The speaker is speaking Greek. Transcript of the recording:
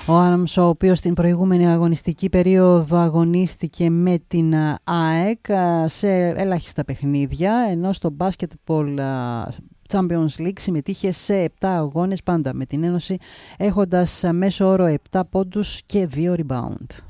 Ο Άδαμς, ο οποίος στην προηγούμενη αγωνιστική περίοδο αγωνίστηκε με την ΑΕΚ σε ελάχιστα παιχνίδια, ενώ στο Basketball Champions League συμμετείχε σε 7 αγώνες, πάντα με την Ένωση, έχοντας μέσο όρο 7 πόντους και 2 rebound.